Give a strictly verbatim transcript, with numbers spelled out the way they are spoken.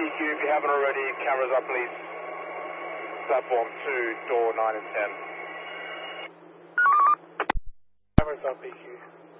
Q, if you haven't already, cameras up please. Platform two, door nine and ten. Cameras up, P Q.